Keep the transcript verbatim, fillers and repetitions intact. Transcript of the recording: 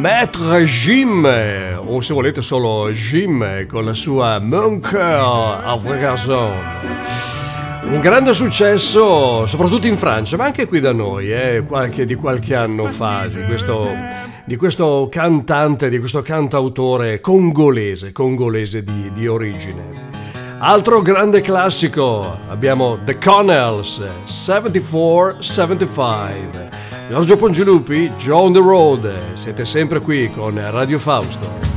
Maître Jim, o se volete solo Jim, con la sua Mon cœur a vrai garçon. Un grande successo soprattutto in Francia, ma anche qui da noi, eh, qualche, di qualche anno fa, di questo, di questo cantante, di questo cantautore congolese, congolese di, di origine. Altro grande classico, abbiamo The Connells, settantaquattro settantacinque. Giorgio Pongilupi, Joe on the Road, siete sempre qui con Radio Fausto.